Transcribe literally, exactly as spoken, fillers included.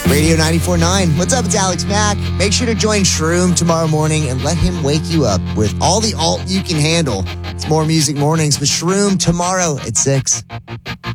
Radio ninety-four point nine. What's up? It's Alex Mack. Make sure to join Shroom tomorrow morning and let him wake you up with all the alt you can handle. It's More Music Mornings with Shroom tomorrow at six.